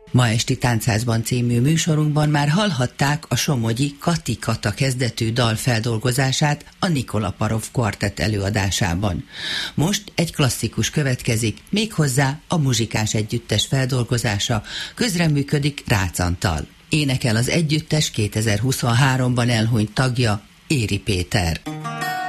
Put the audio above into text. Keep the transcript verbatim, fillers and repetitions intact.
Ma esti Táncházban című műsorunkban már hallhatták a somogyi Kati Kata kezdetű dal feldolgozását a Nikola Parov kvartett előadásában. Most egy klasszikus következik, méghozzá a Muzsikáns Együttes feldolgozása, közreműködik Rácz Antal. Énekel az együttes kétezer-huszonháromban elhunyt tagja, Éri Péter.